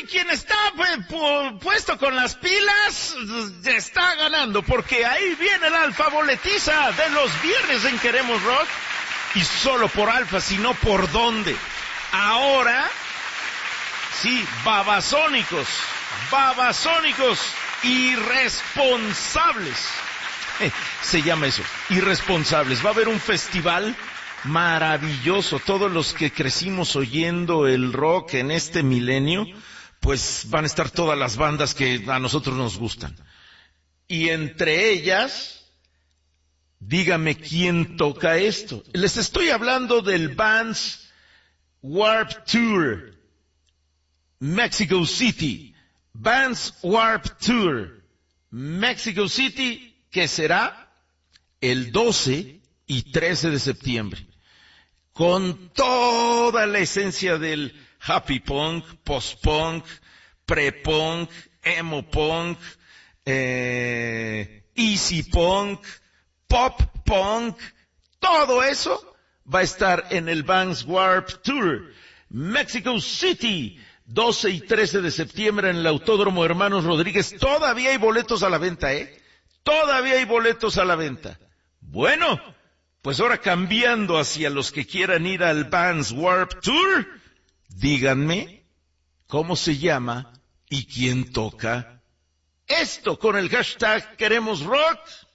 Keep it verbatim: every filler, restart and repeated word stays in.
quien está pues, pu- puesto con las pilas está ganando, porque ahí viene la alfa boletiza de los viernes en Queremos Rock, y solo por alfa, sino por dónde. Ahora, sí, babasónicos, babasónicos, irresponsables. Eh, se llama eso, irresponsables. Va a haber un festival maravilloso. Todos los que crecimos oyendo el rock en este milenio, pues van a estar todas las bandas que a nosotros nos gustan. Y entre ellas, dígame quién toca esto. Les estoy hablando del Vans Warped Tour, Mexico City. Vans Warped Tour, Mexico City, que será el doce y trece de septiembre. Con toda la esencia del happy punk, post-punk, pre-punk, emo-punk, eh, easy punk, pop-punk, todo eso va a estar en el Vans Warped Tour, Mexico City, doce y trece de septiembre en el Autódromo Hermanos Rodríguez. Todavía hay boletos a la venta, ¿eh? Todavía hay boletos a la venta. Bueno, pues ahora cambiando hacia los que quieran ir al Vans Warped Tour, díganme cómo se llama y quién toca esto con el hashtag Queremos Rock.